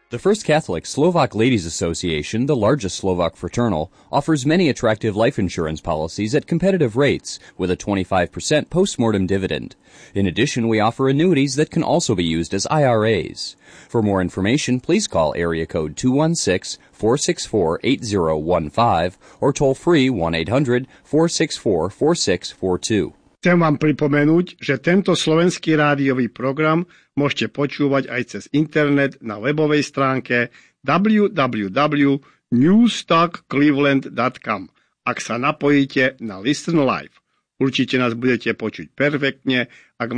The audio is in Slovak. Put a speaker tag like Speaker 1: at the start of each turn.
Speaker 1: The First Catholic Slovak Ladies Association, the largest Slovak fraternal, offers many attractive life insurance policies at competitive rates with a 25% postmortem dividend. In addition, we offer annuities that can also be used as IRAs. For more information, please call area code 216-464-8015 or toll free 1-800-464-4642.
Speaker 2: Chcem vám pripomenúť, že tento slovenský rádiový program môžete počúvať aj cez internet na webovej stránke www.newstalkcleveland.com. Ak sa napojíte na Listen Live, určite nás budete počuť perfektne. Ak